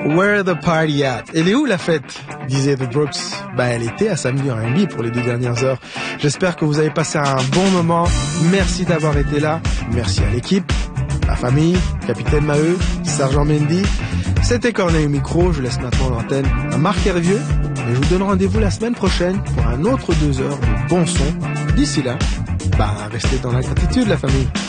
Where the party at? Elle est où la fête? Disait The Brooks. Elle était à Samedi R&B pour les 2 dernières heures. J'espère que vous avez passé un bon moment. Merci d'avoir été là. Merci à l'équipe, la famille, Capitaine Maheu, Sergent Mendy. C'était Corneille au micro. Je laisse maintenant l'antenne à Marc Hervieux. Et je vous donne rendez-vous la semaine prochaine pour un autre 2 heures de bon son. D'ici là, restez dans la gratitude, la famille.